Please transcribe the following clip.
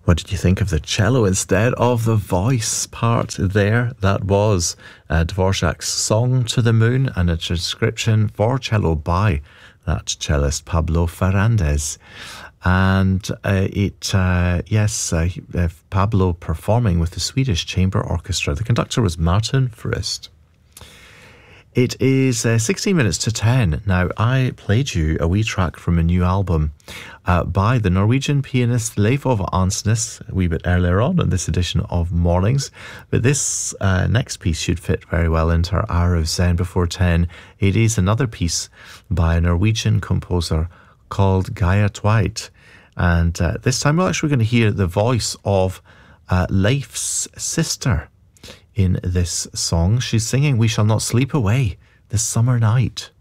What did you think of the cello instead of the voice part there? That was Dvorak's Song to the Moon, and a transcription for cello by that cellist Pablo Ferrandez. And Pablo performing with the Swedish Chamber Orchestra. The conductor was Martin Frist. It is 16 minutes to 10. Now, I played you a wee track from a new album by the Norwegian pianist Leif Ove Ansnes a wee bit earlier on in this edition of Mornings. But this next piece should fit very well into our hour of Zen before 10. It is another piece by a Norwegian composer called Geir Tveit. And this time we're actually going to hear the voice of Leif's sister in this song. She's singing We Shall Not Sleep Away this summer night.